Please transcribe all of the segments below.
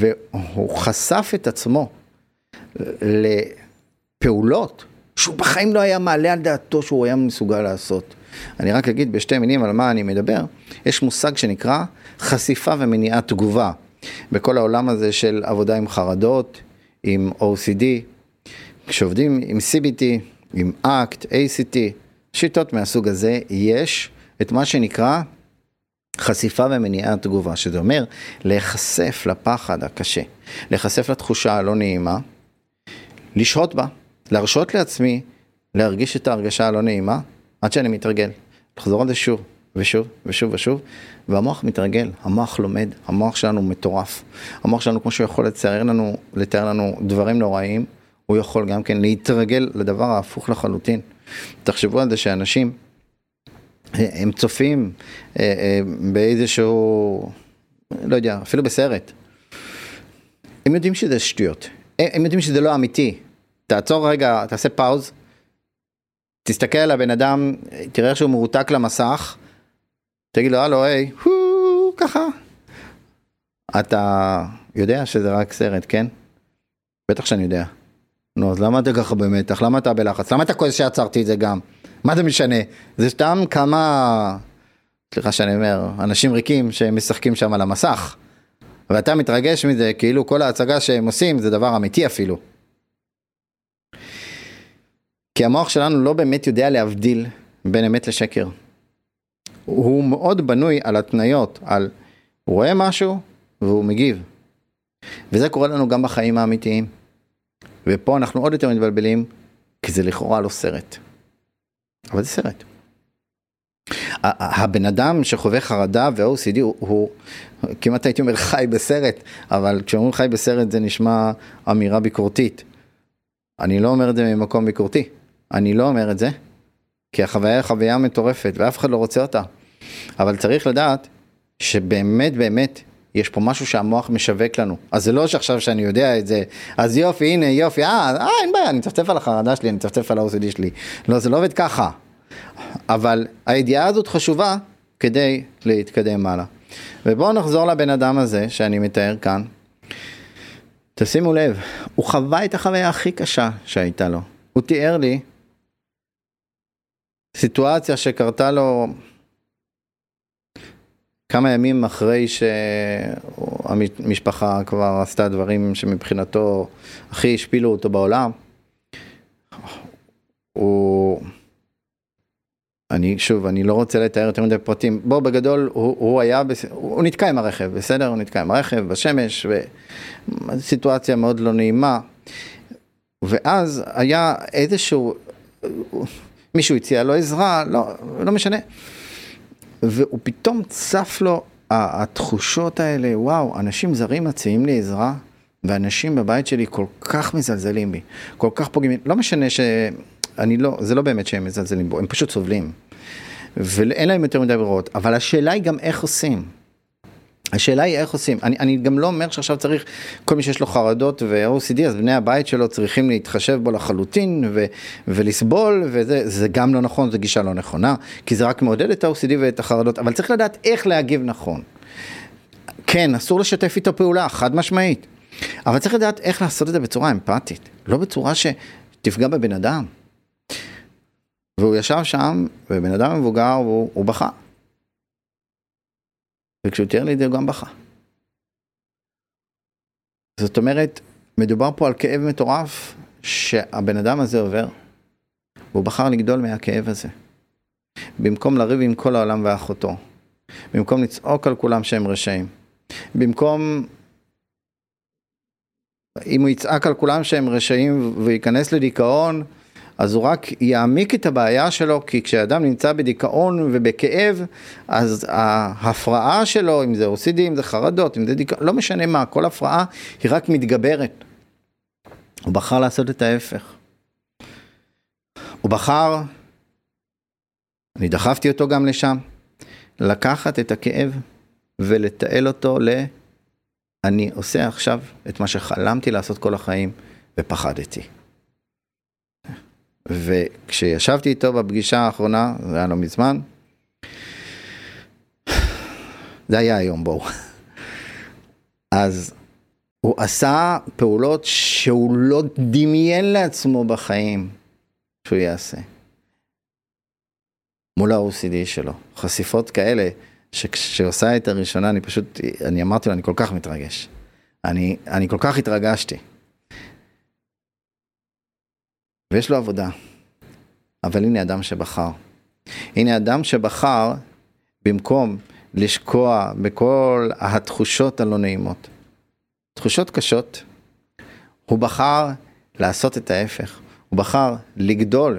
והוא חשף את עצמו לפעולות שהוא בחיים לא היה מעלה על דעתו שהוא היה מסוגל לעשות. אני רק אגיד בשתי מילים על מה אני מדבר. יש מושג שנקרא חשיפה ומניעת תגובה. בכל העולם הזה של עבודה עם חרדות, עם OCD, כשעובדים עם CBT, עם ACT, ACT, שיטות מהסוג הזה, יש את מה שנקרא חשיפה ומניעת תגובה, שזה אומר להיחשף לפחד הקשה, להיחשף לתחושה הלא נעימה, לשהות בה, להרשות לעצמי להרגיש את ההרגשה הלא נעימה, עד שאני מתרגל, לחזור על זה שוב ושוב ושוב ושוב, והמוח מתרגל, המוח לומד, המוח שלנו מטורף, המוח שלנו כמו שהוא יכול לתאר לנו דברים נוראים, הוא יכול גם כן להתרגל לדבר ההפוך לחלוטין. תחשבו על זה שאנשים, הם צופים באיזשהו, לא יודע, אפילו בסרט, הם יודעים שזה שטויות, הם יודעים שזה לא אמיתי, תעצור רגע, תעשה פאוז, תסתכל על הבן אדם, תראה איך שהוא מרותק למסך, תגיד לו, הלו, היי, ככה. אתה יודע שזה רק סרט, כן? בטח שאני יודע. נו, אז למה אתה ככה במתח? למה אתה בלחץ? למה אתה כועס שעצרתי את זה גם? מה זה משנה? זה סתם כמה, סליחה שאני אומר, אנשים ריקים שמשחקים שם על המסך, ואתה מתרגש מזה, כאילו כל ההצגה שהם עושים זה דבר אמיתי אפילו. כי המוח שלנו לא באמת יודע להבדיל בין אמת לשקר. הוא מאוד בנוי על התניות, הוא רואה משהו והוא מגיב. וזה קורה לנו גם בחיים האמיתיים. ופה אנחנו עוד יותר מתבלבלים, כי זה לכאורה לא סרט. אבל זה סרט. הבן אדם שחווה חרדה ו-OCD הוא כמעט הייתי אומר חי בסרט, אבל כשאומרים חי בסרט זה נשמע אמירה ביקורתית. אני לא אומר את זה ממקום ביקורתי. אני לא אומר את זה, כי החוויה היא חוויה מטורפת, ואף אחד לא רוצה אותה. אבל צריך לדעת שבאמת, באמת, יש פה משהו שהמוח משווק לנו. אז זה לא שעכשיו שאני יודע את זה, אז יופי, הנה, יופי, אין בעיה, אני מצפצף על החרדה שלי, אני מצפצף על ה-OCD שלי. לא, זה לא עובד ככה. אבל הידיעה הזאת חשובה כדי להתקדם מעלה. ובואו נחזור לבן אדם הזה שאני מתאר כאן. תשימו לב, הוא חווה את החוויה הכי קשה שהייתה לו. הוא תיאר לי סיטואציה שקרתה לו כמה ימים אחרי שהמשפחה כבר עשתה דברים שמבחינתו הכי השפילו אותו בעולם. אני לא רוצה לתאר יותר מדי פרטים. בוא, בגדול, הוא נתקע עם הרכב, בסדר? הוא נתקע עם הרכב בשמש, וסיטואציה מאוד לא נעימה. ואז היה איזשהו, מישהו הציע לו עזרה, לא משנה. והוא פתאום צף לו התחושות האלה, וואו, אנשים זרים מציעים לי עזרה, ואנשים בבית שלי כל כך מזלזלים בי, כל כך פוגעים, לא משנה זה לא באמת שהם מזלזלים בו, הם פשוט סובלים. ואין להם יותר מדי ברירות, אבל השאלה היא גם איך עושים. השאלה היא איך עושים. אני גם לא אומר שעכשיו צריך, כל מי שיש לו חרדות ו-OCD, אז בני הבית שלו צריכים להתחשב בו לחלוטין ולסבול, וזה גם לא נכון, זו גישה לא נכונה, כי זה רק מעודד את ה-OCD ואת החרדות, אבל צריך לדעת איך להגיב נכון. כן, אסור לשתף איתו פעולה, חד משמעית, אבל צריך לדעת איך לעשות את זה בצורה אמפתית, לא בצורה שתפגע בבן אדם. והוא ישב שם, ובן אדם מבוגר, והוא בכה. וכשהוא תיאר לי את זה, הוא גם בכה. זאת אומרת, מדובר פה על כאב מטורף, שהבן אדם הזה עובר, והוא בחר לגדול מהכאב הזה. במקום לריב עם כל העולם ואחותו, במקום לצעוק על כולם שהם רשעים, במקום, אם הוא יצעק על כולם שהם רשעים, וייכנס לדיכאון, אז הוא רק יעמיק את הבעיה שלו, כי כשאדם נמצא בדיכאון ובכאב, אז ההפרעה שלו, אם זה OCD, אם זה חרדות, אם זה דיכאון, לא משנה מה, כל הפרעה היא רק מתגברת. הוא בחר לעשות את ההפך. הוא בחר, אני דחפתי אותו גם לשם, לקחת את הכאב ולתעל אותו אני עושה עכשיו את מה שחלמתי לעשות כל החיים ופחדתי. וכשישבתי איתו בפגישה האחרונה, זה היה לא מזמן, זה היה היום בואו. אז הוא עשה פעולות שהוא לא דמיין לעצמו בחיים שהוא יעשה. מול ה-OCD שלו. חשיפות כאלה, שכשעושה את הראשונה, אני אמרתי לו, אני כל כך מתרגש. אני כל כך התרגשתי. ויש לו עבודה. אבל הנה אדם שבחר. הנה אדם שבחר, במקום לשקוע בכל התחושות הלא נעימות. תחושות קשות. הוא בחר לעשות את ההפך. הוא בחר לגדול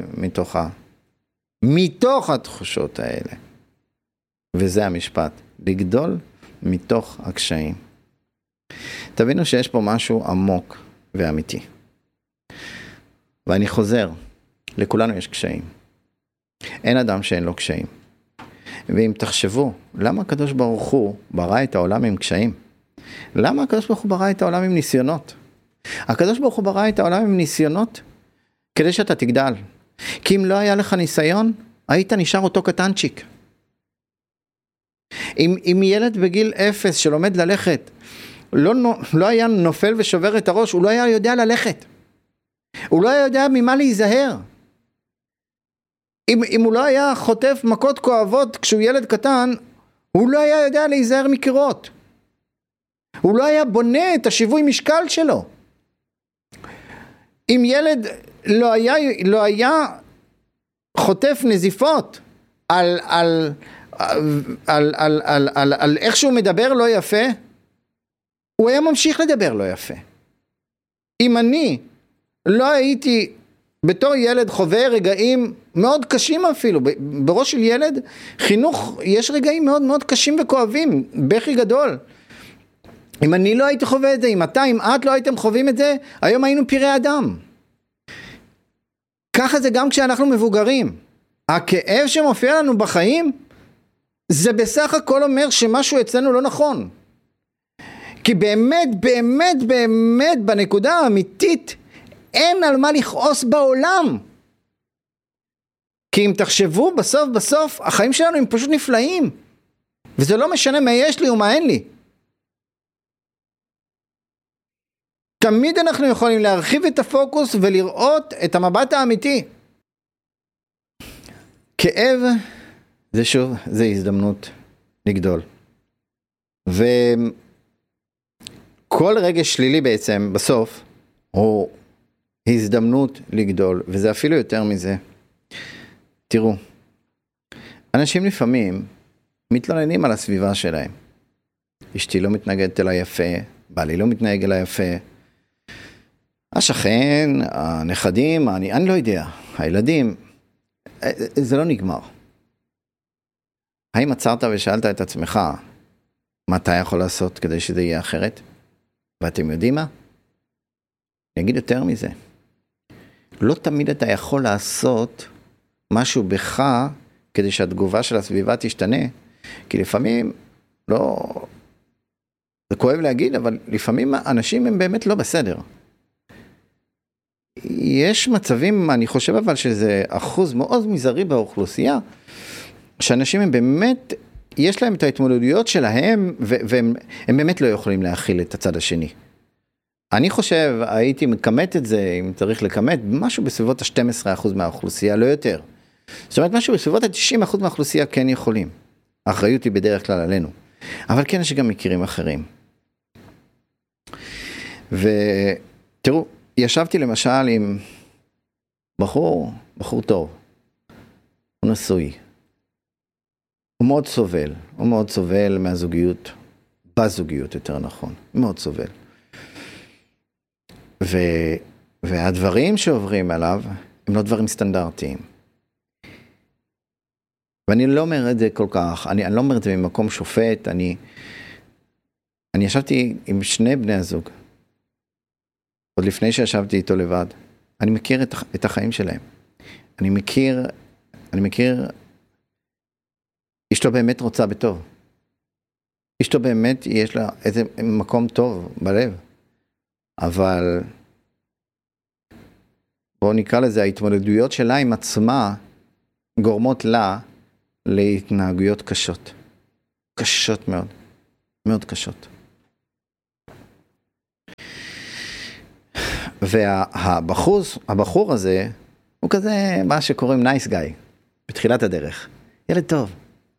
מתוך התחושות האלה. וזה המשפט. לגדול מתוך הקשיים. תבינו שיש פה משהו עמוק ואמיתי. ואני חוזר, לכולנו יש קשיים. אין אדם שאין לו קשיים. ואם תחשבו, למה הקדוש ברוך הוא ברא את העולם עם קשיים? למה הקדוש ברוך הוא ברא את העולם עם ניסיונות? הקדוש ברוך הוא ברא את העולם עם ניסיונות כדי שאתה תגדל. כי אם לא היה לך ניסיון, היית נשאר אותו קטנצ'יק. אם ילד בגיל 0 שלומד ללכת, לא היה נופל ושובר את הראש, הוא לא היה יודע ללכת. הוא לא היה יודע ממה להיזהר. אם הוא לא היה חוטף מכות כואבות כשהוא ילד קטן, הוא לא היה יודע להיזהר מקירות. הוא לא היה בונה את השיווי משקל שלו. אם ילד לא היה חוטף נזיפות על איך שהוא מדבר לא יפה, הוא היה ממשיך לדבר לא יפה. אם אני לא הייתי בתור ילד חווה רגעים מאוד קשים אפילו, בראש של ילד, חינוך, יש רגעים מאוד מאוד קשים וכואבים, בכי גדול. אם אני לא הייתי חווה את זה, אם את לא הייתם חווים את זה, היום היינו פירי אדם. ככה זה גם כשאנחנו מבוגרים. הכאב שמופיע לנו בחיים, זה בסך הכל אומר שמשהו אצלנו לא נכון. כי באמת, באמת, באמת, בנקודה האמיתית, אין על מה לכעוס בעולם. כי אם תחשבו, בסוף, החיים שלנו הם פשוט נפלאים. וזה לא משנה מה יש לי ומה אין לי. תמיד אנחנו יכולים להרחיב את הפוקוס ולראות את המבט האמיתי. כאב, זה הזדמנות לגדול. וכל רגש שלילי בעצם, בסוף, הוא הזדמנות לגדול, וזה אפילו יותר מזה. תראו, אנשים לפעמים מתלוננים על הסביבה שלהם. אשתי לא מתנגדת אליי יפה, בעלי לא מתנהג אליי יפה, השכן, הנכדים, אני לא יודע, הילדים, זה לא נגמר. האם עצרת ושאלת את עצמך, מה אתה יכול לעשות כדי שזה יהיה אחרת? ואתם יודעים מה? אני אגיד יותר מזה. לא תמיד אתה יכול לעשות משהו בך כדי שהתגובה של הסביבה תשתנה, כי לפעמים, לא, זה כואב להגיד, אבל לפעמים אנשים הם באמת לא בסדר. יש מצבים, אני חושב אבל שזה אחוז מאוד מזערי באוכלוסייה, שאנשים הם באמת, יש להם את ההתמודדויות שלהם, והם באמת לא יכולים להכיל את הצד השני. אני חושב, הייתי מקמת את זה, אם צריך לקמת, משהו בסביבות ה-12% מהאוכלוסייה, לא יותר. זאת אומרת, משהו בסביבות ה-90% מהאוכלוסייה כן יכולים. האחריות היא בדרך כלל עלינו. אבל כן יש גם מכירים אחרים. ותראו, ישבתי למשל עם בחור טוב. הוא נשוי. הוא מאוד סובל מהזוגיות, בזוגיות יותר נכון. מאוד סובל. והדברים שעוברים עליו הם לא דברים סטנדרטיים. ואני לא אומר את זה כל כך, אני לא אומר את זה ממקום שופט, אני ישבתי עם שני בני הזוג, עוד לפני שישבתי איתו לבד. אני מכיר את החיים שלהם. אני מכיר, אשתו באמת רוצה בטוב. אשתו באמת יש לה איזה מקום טוב בלב. אבל בואו נקרא לזה, ההתמודדויות שלה עם עצמה גורמות לה להתנהגויות קשות. קשות מאוד. מאוד קשות. והבחור הזה, הוא כזה מה שקוראים nice guy, בתחילת הדרך. ילד טוב.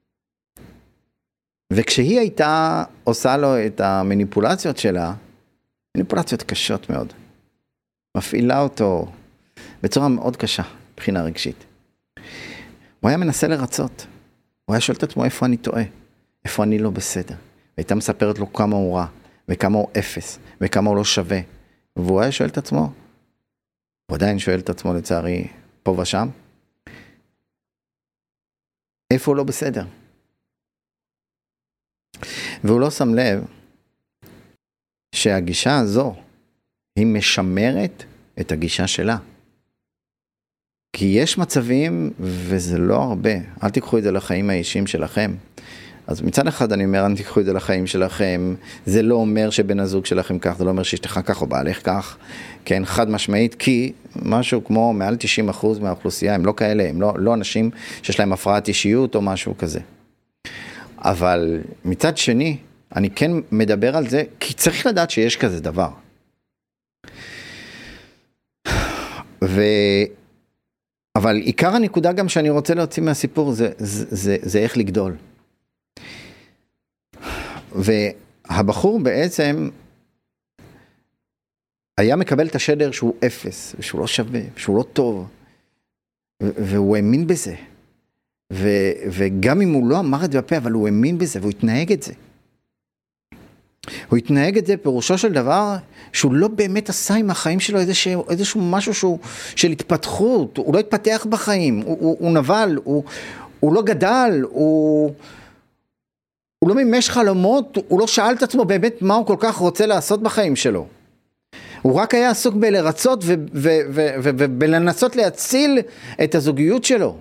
וכשהיא הייתה עושה לו את המניפולציות שלה, מניפולציות קשות מאוד, מפעילה אותו בצורה מאוד קשה, מבחינה רגשית. הוא היה מנסה לרצות. הוא היה שואל את עצמו איפה אני טועה, איפה אני לא בסדר. והייתה מספרת לו כמה הוא רע, וכמה הוא אפס, וכמה הוא לא שווה. והוא היה שואל את עצמו, הוא עדיין שואל את עצמו לצערי פה ושם, איפה הוא לא בסדר. והוא לא שם לב שהגישה הזו היא משמרת את הגישה שלה. כי יש מצבים, וזה לא הרבה, אל תיקחו את זה לחיים האישיים שלכם. אז מצד אחד אני אומר, אל תיקחו את זה לחיים שלכם, זה לא אומר שבן הזוג שלכם כך, זה לא אומר שאשתך כך או בעלך כך, כן, חד משמעית, כי משהו כמו מעל 90% מהאוכלוסייה, הם לא כאלה, הם לא אנשים שיש להם הפרעת אישיות או משהו כזה. אבל מצד שני, אני כן מדבר על זה, כי צריך לדעת שיש כזה דבר. אבל עיקר הנקודה גם שאני רוצה להוציא מהסיפור, זה איך לגדול. והבחור בעצם היה מקבל את השדר שהוא אפס, שהוא לא שווה, שהוא לא טוב, והוא האמין בזה. וגם אם הוא לא אמר את זה בפה, אבל הוא האמין בזה, והוא התנהג את זה. הוא התנהג את זה פירושו של דבר, שהוא לא באמת עשה עם החיים שלו איזשהו משהו של התפתחות, הוא לא התפתח בחיים, הוא נבל, הוא לא גדל, הוא לא מימש חלומות, הוא לא שאל את עצמו באמת מה הוא כל כך רוצה לעשות בחיים שלו. הוא רק היה עסוק בלרצות ובלנסות להציל את הזוגיות שלו.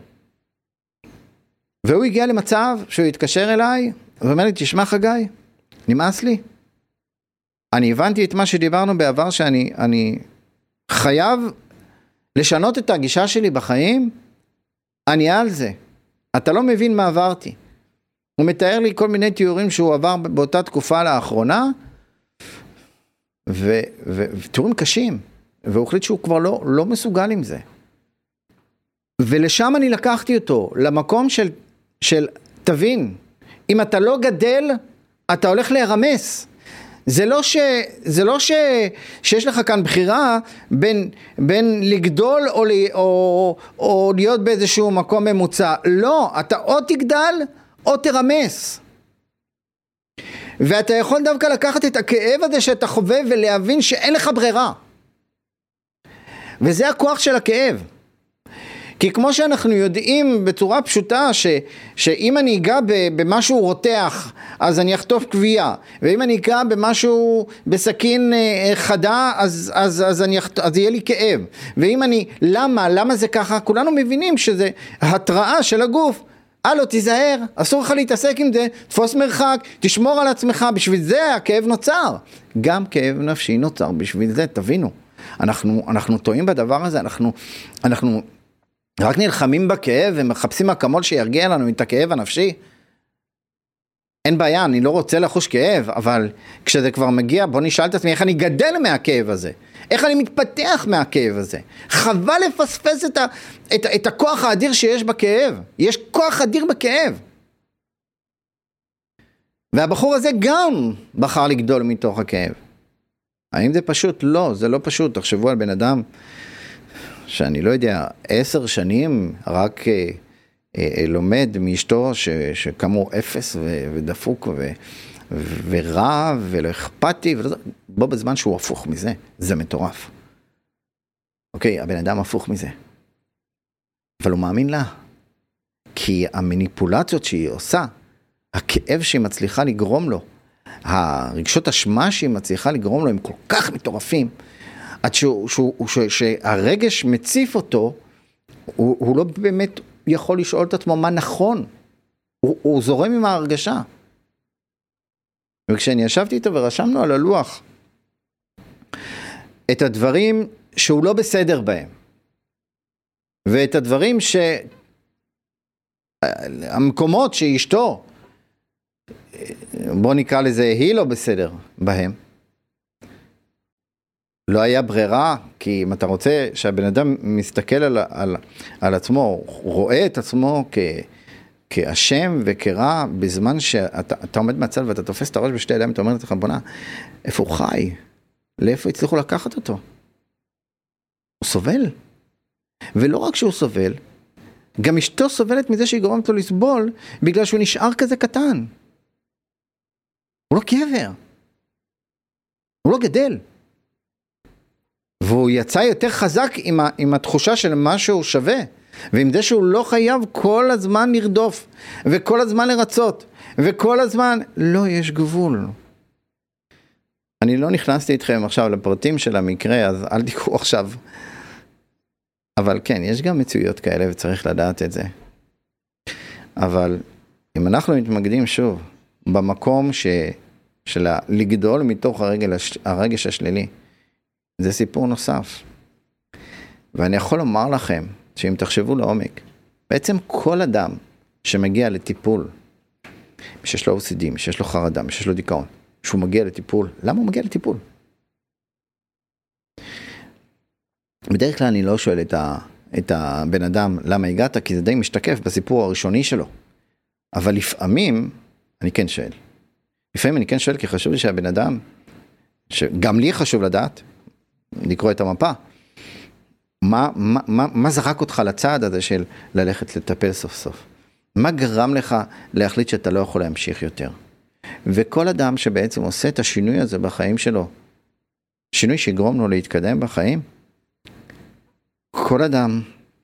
והוא הגיע למצב שהוא התקשר אליי, ואומר לי, תשמע חגי, נמאס לי. אני הבנתי את מה שדיברנו בעבר, שאני חייב לשנות את הגישה שלי בחיים, אני על זה. אתה לא מבין מה עברתי. הוא מתאר לי כל מיני תיאורים שהוא עבר באותה תקופה לאחרונה, ותיאורים קשים, והוא החליט שהוא כבר לא מסוגל עם זה. ולשם אני לקחתי אותו, למקום של תבין, אם אתה לא גדל, אתה הולך להירמס. זה לא שיש לך כאן בחירה בין לגדול או להיות באיזשהו מקום ממוצע. לא, אתה או תגדל או תרמס. ואתה יכול דווקא לקחת את הכאב הזה שאתה חווה ולהבין שאין לך ברירה. וזה הכוח של הכאב. כי כמו שאנחנו יודעים בצורה פשוטה שאם אני אגע במשהו רותח אז אני אחטוף כוויה, ואם אני אגע במשהו בסכין חדה אז יהיה לי כאב, ואם למה זה ככה? כולנו מבינים שזה התראה של הגוף, הלו תיזהר, אסור לך להתעסק עם זה, תפוס מרחק, תשמור על עצמך, בשביל זה הכאב נוצר. גם כאב נפשי נוצר בשביל זה, תבינו. אנחנו טועים בדבר הזה, אנחנו רק נלחמים בכאב ומחפשים אקמול שירגיע לנו את הכאב הנפשי. אין בעיה, אני לא רוצה לחוש כאב, אבל כשזה כבר מגיע, בוא נשאל את עצמי איך אני גדל מהכאב הזה, איך אני מתפתח מהכאב הזה. חבל לפספס את הכוח האדיר שיש בכאב. יש כוח אדיר בכאב. והבחור הזה גם בחר לגדול מתוך הכאב. האם זה פשוט? לא, זה לא פשוט. תחשבו על בן אדם שאני לא יודע, 10 שנים רק לומד מאשתו שכמו אפס ודפוק ורע ולא אכפתי, בו בזמן שהוא הפוך מזה, זה מטורף. אוקיי, הבן אדם הפוך מזה. אבל הוא מאמין לה. כי המניפולציות שהיא עושה, הכאב שהיא מצליחה לגרום לו, הרגשות אשמה שהיא מצליחה לגרום לו, הם כל כך מטורפים, עד שהרגש מציף אותו, הוא לא באמת יכול לשאול את עצמו מה נכון. הוא זורם עם ההרגשה. וכשאני ישבתי איתו ורשמנו על הלוח את הדברים שהוא לא בסדר בהם, ואת הדברים המקומות שאשתו, בוא נקרא לזה, היא לא בסדר בהם, לא היה ברירה, כי אם אתה רוצה שהבן אדם מסתכל על עצמו, רואה את עצמו כאשם וכרע, בזמן שאתה עומד מהצד ואתה תופס את הראש בשתי ידיים, אתה אומר לך, בונה, איפה הוא חי? לאיפה הצליחו לקחת אותו? הוא סובל. ולא רק שהוא סובל, גם אשתו סובלת מזה שהיא גורמת לו לסבול, בגלל שהוא נשאר כזה קטן. הוא לא גבר. הוא לא גדל. והוא יצא יותר חזק עם התחושה של מה שהוא שווה, ועם זה שהוא לא חייב כל הזמן לרדוף, וכל הזמן לרצות, וכל הזמן, לא, יש גבול. אני לא נכנסתי איתכם עכשיו לפרטים של המקרה, אז אל תיקחו עכשיו. אבל כן, יש גם מצויות כאלה, וצריך לדעת את זה. אבל אם אנחנו מתמקדים שוב, במקום של לגדול מתוך הרגש השלילי, זה סיפור נוסף. ואני יכול לומר לכם, שאם תחשבו לעומק, בעצם כל אדם שמגיע לטיפול, שיש לו OCD, שיש לו חרדה, שיש לו דיכאון, שהוא מגיע לטיפול, למה הוא מגיע לטיפול? בדרך כלל אני לא שואל את הבן אדם למה הגעת, כי זה די משתקף בסיפור הראשוני שלו. אבל לפעמים אני כן שואל. לפעמים אני כן שואל כי חשוב לי שהבן אדם, שגם לי חשוב לדעת, לקרוא את המפה, מה זרק אותך לצעד הזה של ללכת לטפל סוף סוף? מה גרם לך להחליט שאתה לא יכול להמשיך יותר? וכל אדם שבעצם עושה את השינוי הזה בחיים שלו, שינוי שיגרום לו להתקדם בחיים, כל אדם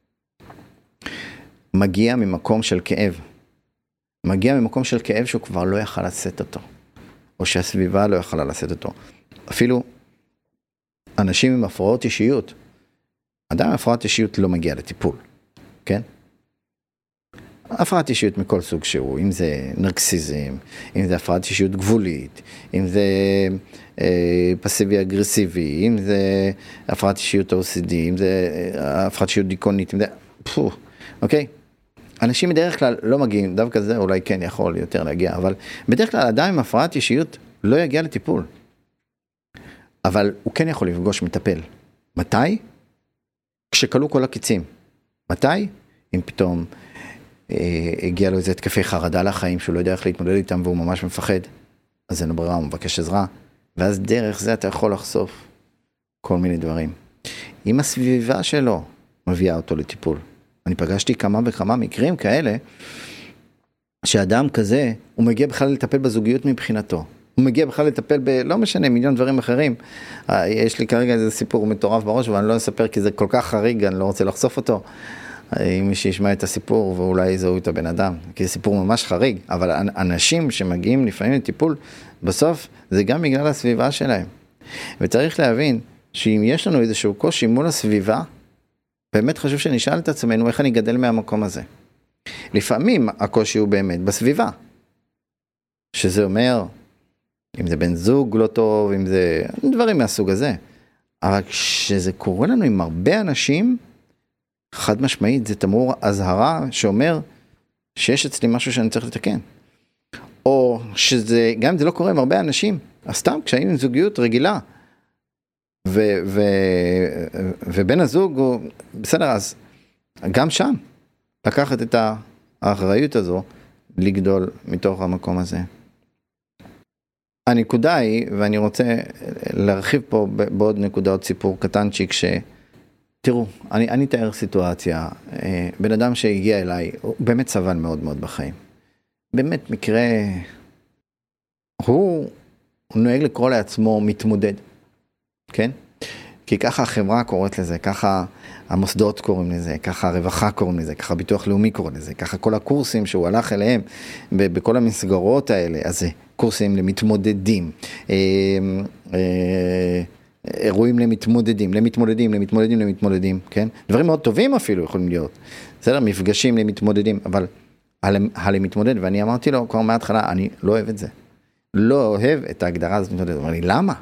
מגיע ממקום של כאב. מגיע ממקום של כאב שהוא כבר לא יכל לשאת אותו. או שהסביבה לא יכלה לשאת אותו. אפילו אנשים עם הפרעות אישיות. אדם עם הפרעת אישיות לא מגיע לטיפול. כן? הפרעת אישיות מכל סוג שהוא. אם זה נרקסיזם, אם זה הפרעת אישיות גבולית, אם זה פסיבי אגרסיבי, אם זה הפרעת אישיות OCD, אם זה הפרעת אישיות דיכאונית, אם זה... אוקיי? אנשים בדרך כלל לא מגיעים, דווקא זה אולי כן יכול יותר להגיע, אבל בדרך כלל אדם עם הפרעת אישיות לא יגיע לטיפול. אבל הוא כן יכול לפגוש מטפל. מתי? כשקלו כל הקיצים. מתי? אם פתאום הגיע לו איזה התקפי חרדה לחיים, שהוא לא יודע איך להתמודד איתם והוא ממש מפחד, אז אין לו ברירה, הוא מבקש עזרה. ואז דרך זה אתה יכול לחשוף כל מיני דברים. אם הסביבה שלו מביאה אותו לטיפול. אני פגשתי כמה וכמה מקרים כאלה, שאדם כזה, הוא מגיע בכלל לטפל בזוגיות מבחינתו. הוא מגיע בכלל לטפל לא משנה, מיליון דברים אחרים. יש לי כרגע איזה סיפור מטורף בראש, ואני לא אספר כי זה כל כך חריג, אני לא רוצה לחשוף אותו. אם מי שישמע את הסיפור, ואולי יזהו את הבן אדם. כי זה סיפור ממש חריג, אבל אנשים שמגיעים לפעמים לטיפול, בסוף זה גם בגלל הסביבה שלהם. וצריך להבין, שאם יש לנו איזשהו קושי מול הסביבה, באמת חשוב שנשאל את עצמנו איך אני גדל מהמקום הזה. לפעמים הקושי הוא באמת בסביבה. שזה אומר, אם זה בן זוג לא טוב, אם זה דברים מהסוג הזה. אבל כשזה קורה לנו עם הרבה אנשים, חד משמעית זה תמרור אזהרה שאומר שיש אצלי משהו שאני צריך לתקן. או שזה, גם אם זה לא קורה עם הרבה אנשים, אז סתם כשהיינו עם זוגיות רגילה, ובן הזוג הוא, בסדר, אז גם שם, לקחת את האחריות הזו, לגדול מתוך המקום הזה. הנקודה היא, ואני רוצה להרחיב פה בעוד נקודות סיפור קטנצ'יק, תראו, אני אתאר סיטואציה, בן אדם שהגיע אליי, הוא באמת סבל מאוד מאוד בחיים. באמת מקרה, הוא נוהג לקרוא לעצמו מתמודד. כן? כי ככה החברה קוראת לזה, ככה המוסדות קוראים לזה, ככה הרווחה קוראים לזה, ככה ביטוח לאומי קוראים לזה, ככה כל הקורסים שהוא הלך אליהם, בכל המסגרות האלה, אז זה קורסים למתמודדים, אירועים למתמודדים, כן? דברים מאוד טובים אפילו יכולים להיות, בסדר? מפגשים למתמודדים, אבל למתמודד, ואני אמרתי לו כבר מההתחלה, אני לא אוהב את זה. לא אוהב את ההגדרה הזאת, הוא אומר לי, למה?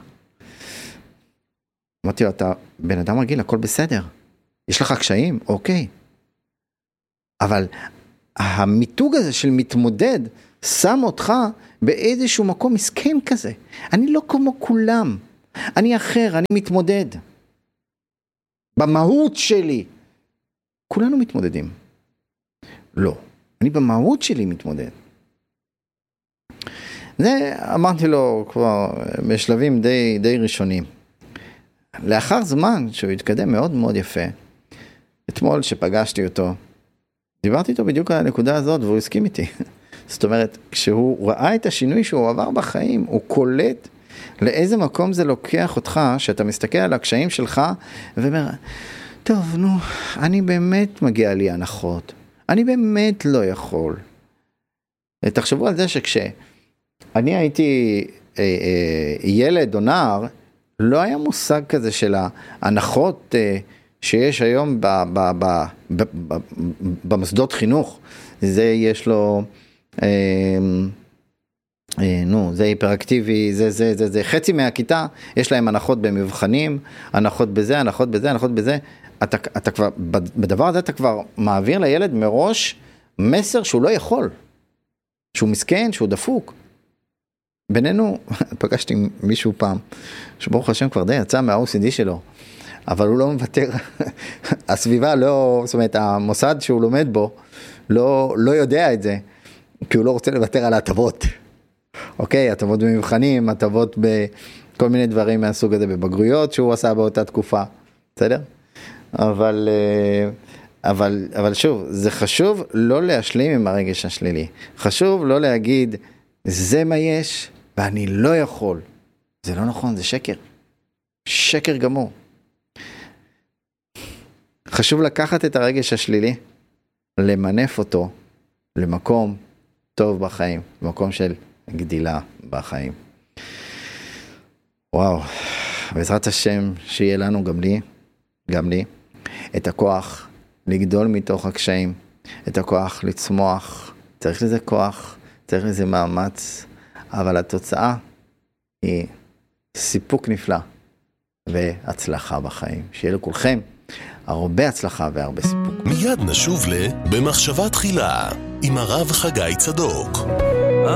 אמרתי לו, אתה בן אדם רגיל, הכל בסדר. יש לך קשיים? אוקיי. אבל המיתוג הזה של מתמודד, שם אותך באיזשהו מקום מסכן כזה. אני לא כמו כולם. אני אחר, אני מתמודד. במהות שלי. כולנו מתמודדים. לא, אני במהות שלי מתמודד. זה אמרתי לו כבר בשלבים די ראשונים. לאחר זמן שהוא התקדם מאוד מאוד יפה, אתמול שפגשתי אותו, דיברתי איתו בדיוק על הנקודה הזאת והוא הסכים איתי. זאת אומרת, כשהוא ראה את השינוי שהוא עבר בחיים, הוא קולט לאיזה מקום זה לוקח אותך, שאתה מסתכל על הקשיים שלך ואומר, טוב, נו, אני באמת מגיע לי הנחות. אני באמת לא יכול. תחשבו על זה שכשאני הייתי ילד או נער, לא היה מושג כזה של ההנחות שיש היום במוסדות חינוך. זה יש לו, זה היפראקטיבי, זה חצי מהכיתה, יש להם הנחות במבחנים, הנחות בזה, הנחות בזה, הנחות בזה. אתה כבר, בדבר הזה אתה כבר מעביר לילד מראש מסר שהוא לא יכול, שהוא מסכן, שהוא דפוק. בינינו, פגשתי מישהו פעם, שברוך השם כבר די יצא מה-OCD שלו, אבל הוא לא מוותר, הסביבה לא, זאת אומרת, המוסד שהוא לומד בו, לא יודע את זה, כי הוא לא רוצה לוותר על ההטבות. אוקיי, הטבות במבחנים, הטבות בכל מיני דברים מהסוג הזה, בבגרויות שהוא עשה באותה תקופה, בסדר? אבל שוב, זה חשוב לא להשלים עם הרגש השלילי. חשוב לא להגיד, זה מה יש, ואני לא יכול. זה לא נכון, זה שקר. שקר גמור. חשוב לקחת את הרגש השלילי, למנף אותו למקום טוב בחיים, למקום של גדילה בחיים. וואו, בעזרת השם שיהיה לנו גם לי, את הכוח לגדול מתוך הקשיים, את הכוח לצמוח. צריך לזה כוח, צריך לזה מאמץ, אבל התוצאה היא סיפוק נפלא והצלחה בחיים. שיהיה לכולכם הרבה הצלחה והרבה סיפוק. מיד נשוב במחשבה תחילה עם הרב חגי צדוק.